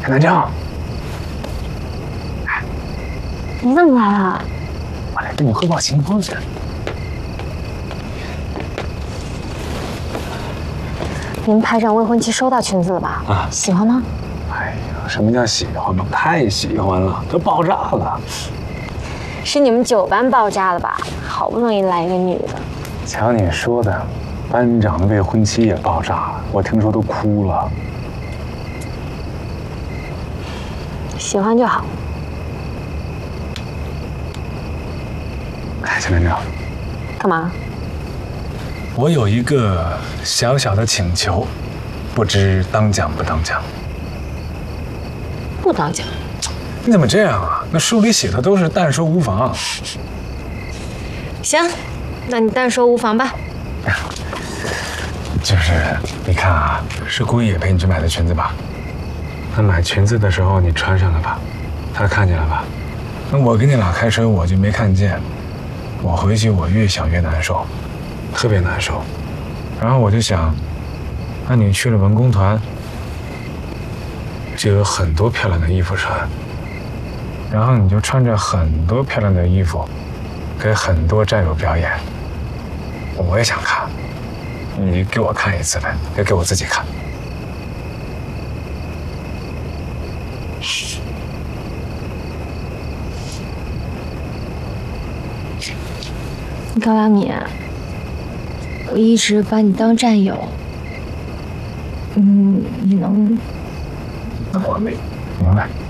南正， 你怎么来了？ 我来跟你汇报情况去。 您拍上未婚妻收到裙子了吧？ 啊， 喜欢吗？ 哎呀，什么叫喜欢吗？太喜欢了，都爆炸了。 是你们9班爆炸了吧？好不容易来一个女的。 瞧你说的，班长的未婚妻也爆炸了，我听说都哭了。 喜欢就好。 哎，秦连长， 干嘛？ 我有一个小小的请求，不知当讲不当讲？ 不当讲。 你怎么这样啊？那书里写的都是但说无妨。 行，那你但说无妨吧。 就是你看啊，是顾野陪你去买的裙子吧？那买裙子的时候你穿上了吧？他看见了吧？那我跟你俩开车我就没看见，我回去我越想越难受，特别难受。然后我就想，那你去了文工团，就有很多漂亮的衣服穿，然后你就穿着很多漂亮的衣服，给很多战友表演。我也想看，你给我看一次呗，别给我自己看。 高良敏，我一直把你当战友，你能？ 我明白。